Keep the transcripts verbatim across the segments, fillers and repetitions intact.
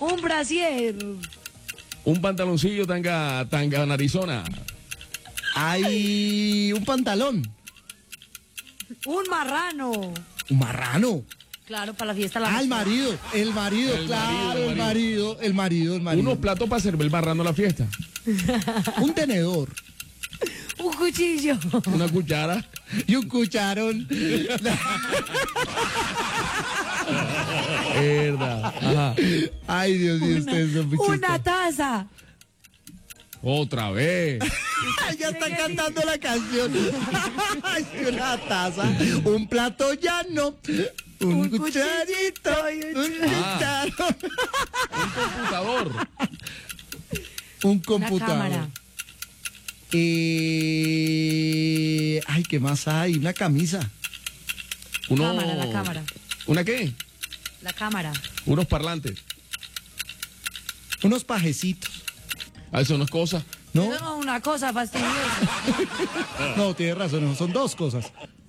Un brasier. Un pantaloncillo tanga, tanga narizona. Hay un pantalón. Un marrano. Un marrano. Claro, para la fiesta. La Ah, el marido, el marido, El claro, marido, el marido, el marido, el marido. Unos platos para servir marrano a la fiesta. Un tenedor. Un cuchillo. Una cuchara. Y un cucharón. Verdad. Ajá. Ay, Dios mío, ustedes son muy Una chistosos. taza. Otra vez. Ay, ya están cantando la canción. Ay, una taza, un plato llano, un, Un cucharito, cuchillito y un un Ah. cucharón, Un computador. un Una computador. cámara. Eh... Ay, ¿qué más hay? Una camisa. Uno... Cámara, la cámara. ¿Una qué? La cámara. Unos parlantes. Unos pajecitos. Ah, eso no es cosa. ¿No? Eso no es una cosa fastidiosa. No, tienes razón, no, son dos cosas.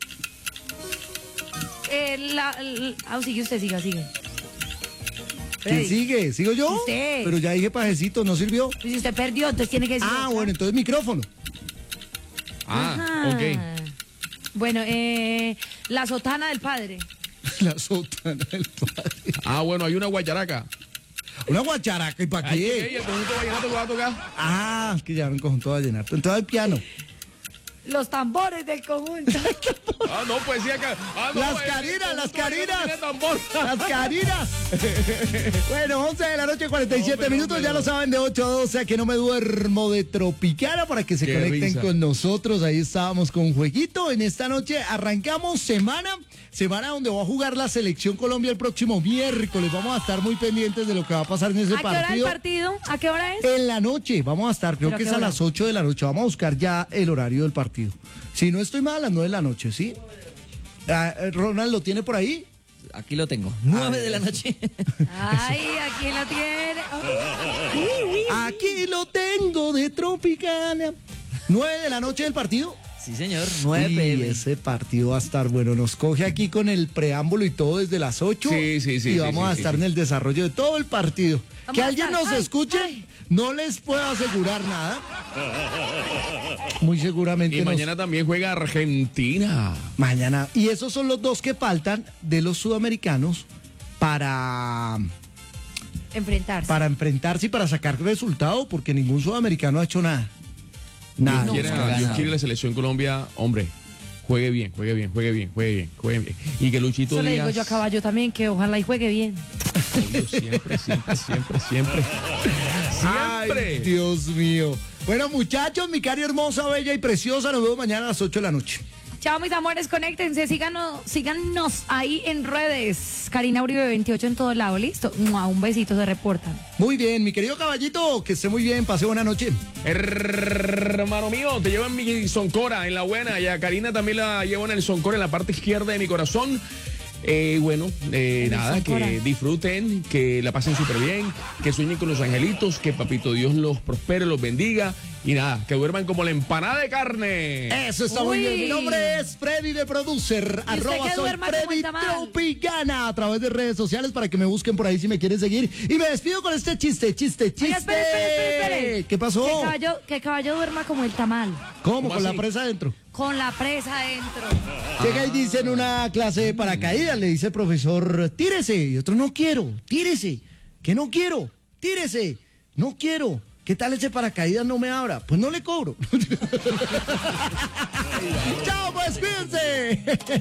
Eh, la, la- ah, sigue usted, siga, sigue. ¿Quién Freddy. sigue? ¿Sigo yo? Usted. Pero ya dije pajecito, ¿no sirvió? Y si usted perdió, entonces tiene que decir. Ah, otra. bueno, entonces micrófono. Ah, Ajá. ok. Bueno, eh, la sotana del padre. La sotana del padre. Ah, bueno, hay una guacharaca. Una guacharaca, ¿y para Ay, qué? ¿y el conjunto vallenato que va a tocar? Ah, es que ya no conjunto vallenato. Entonces hay piano. Los tambores del conjunto. Ah, no, pues sí acá. Ah, no, Las el carinas, las conjunto vallenato carinas. tiene tambor. Las carinas. Bueno, once de la noche, cuarenta y siete No, pero, minutos. Ya pero. lo saben, de ocho a doce, a que no me duermo de Tropicana para que se Qué conecten risa. con nosotros. Ahí estábamos con un jueguito. En esta noche arrancamos semana. Semana donde va a jugar la Selección Colombia el próximo miércoles. Vamos a estar muy pendientes de lo que va a pasar en ese ¿A qué hora es el partido. partido? ¿A qué hora es? En la noche, vamos a estar, creo ¿Pero a que qué es a hora? las ocho de la noche. Vamos a buscar ya el horario del partido. Si no estoy mal, a las nueve de la noche, ¿sí? Ah, eh, Ronald, ¿lo tiene por ahí? Aquí lo tengo. nueve de la noche. Ay, aquí lo tiene. Aquí lo tengo de Tropicana. nueve de la noche del partido. Sí, señor. nueve Y p m. ese partido va a estar bueno. Nos coge aquí con el preámbulo y todo desde las ocho. Sí, sí, sí, Y sí, vamos sí, a sí, estar sí. en el desarrollo de todo el partido. Vamos Que a alguien estar. nos Ay, escuche, ay. no les puedo asegurar nada. Muy seguramente Y nos- mañana también juega Argentina. Mañana. Y esos son los dos que faltan de los sudamericanos para, Enfrentarse. para enfrentarse y para sacar resultado, porque ningún sudamericano ha hecho nada. Nada. Dios quiera, no, no, Dios no. quiere la selección Colombia, hombre, juegue bien, juegue bien, juegue bien, juegue bien, juegue bien. Y que Luchito Eso le digo Díaz, yo a Caballo también, que ojalá y juegue bien. obvio, siempre, siempre, siempre, siempre. Ay, Siempre. Dios mío. Bueno, muchachos, mi cari hermosa, bella y preciosa, nos vemos mañana a las ocho de la noche. Chao, mis amores, conéctense, síganos, síganos ahí en redes. Karina Uribe veintiocho en todo lado, listo. Mua, un besito, se reportan. Muy bien, mi querido caballito, que esté muy bien, pase buena noche. Hermano mío, te llevo en mi Soncora, en la buena, y a Karina también la llevo en el Soncora, en la parte izquierda de mi corazón. Eh, bueno, eh, En el nada, Soncora. que disfruten, que la pasen súper bien, que sueñen con los angelitos, que Papito Dios los prospere, los bendiga, y nada, que duerman como la empanada de carne. Eso está muy Uy. bien. Mi nombre es Freddy de Producer. ¿Y usted Arroba que soy duerma como Freddy el tamal? Tropicana a través de redes sociales para que me busquen por ahí si me quieren seguir. Y me despido con este chiste, chiste, chiste. Oiga, espere, espere, espere, espere. ¿Qué pasó? Que caballo, que caballo duerma como el tamal, ¿Cómo? ¿Cómo Con así? la presa adentro. con la presa adentro. Llega y dice en una clase de paracaídas, le dice el profesor, tírese. Y otro, no quiero, tírese. Que no quiero, tírese. No quiero. ¿Qué tal ese paracaídas no me abra? Pues no le cobro. Chao, pues cuídense.